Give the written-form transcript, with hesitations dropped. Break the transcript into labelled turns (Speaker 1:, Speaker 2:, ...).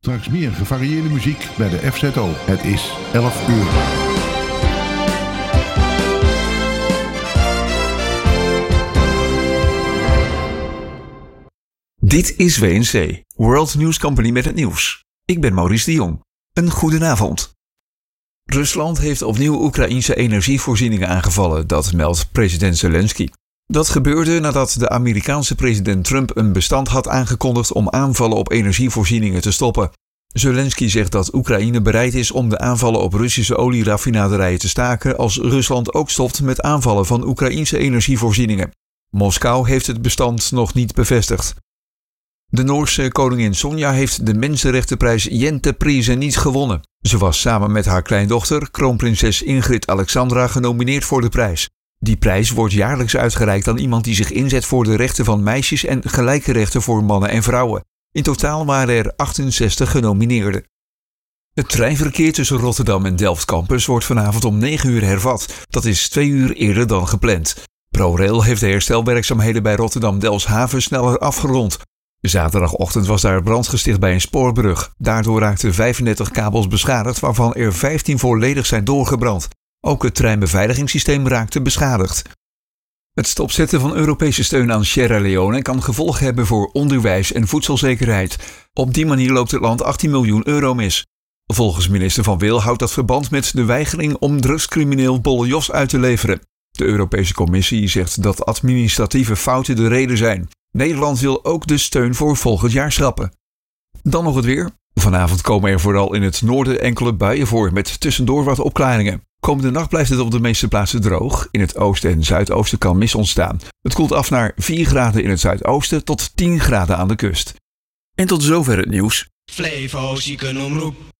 Speaker 1: Straks meer gevarieerde muziek bij de FZO. Het is 11 uur.
Speaker 2: Dit is WNC, World News Company met het nieuws. Ik ben Maurice de Jong. Een goedenavond. Rusland heeft opnieuw Oekraïense energievoorzieningen aangevallen, dat meldt president Zelensky. Dat gebeurde nadat de Amerikaanse president Trump een bestand had aangekondigd om aanvallen op energievoorzieningen te stoppen. Zelensky zegt dat Oekraïne bereid is om de aanvallen op Russische olieraffinaderijen te staken als Rusland ook stopt met aanvallen van Oekraïense energievoorzieningen. Moskou heeft het bestand nog niet bevestigd. De Noorse koningin Sonja heeft de mensenrechtenprijs Jenteprisen niet gewonnen. Ze was samen met haar kleindochter, kroonprinses Ingrid Alexandra, genomineerd voor de prijs. Die prijs wordt jaarlijks uitgereikt aan iemand die zich inzet voor de rechten van meisjes en gelijke rechten voor mannen en vrouwen. In totaal waren er 68 genomineerden. Het treinverkeer tussen Rotterdam en Delft Campus wordt vanavond om 9 uur hervat. Dat is 2 uur eerder dan gepland. ProRail heeft de herstelwerkzaamheden bij Rotterdam-Delfshaven sneller afgerond. Zaterdagochtend was daar brand gesticht bij een spoorbrug. Daardoor raakten 35 kabels beschadigd, waarvan er 15 volledig zijn doorgebrand. Ook het treinbeveiligingssysteem raakte beschadigd. Het stopzetten van Europese steun aan Sierra Leone kan gevolgen hebben voor onderwijs en voedselzekerheid. Op die manier loopt het land 18 miljoen euro mis. Volgens minister Van Wil houdt dat verband met de weigering om drugscrimineel Bolle Jos uit te leveren. De Europese Commissie zegt dat administratieve fouten de reden zijn. Nederland wil ook de steun voor volgend jaar schrappen. Dan nog het weer. Vanavond komen er vooral in het noorden enkele buien voor met tussendoor wat opklaringen. Komende nacht blijft het op de meeste plaatsen droog. In het oosten en zuidoosten kan mist ontstaan. Het koelt af naar 4 graden in het zuidoosten tot 10 graden aan de kust. En tot zover het nieuws.
Speaker 3: Flevo Ziekenomroep.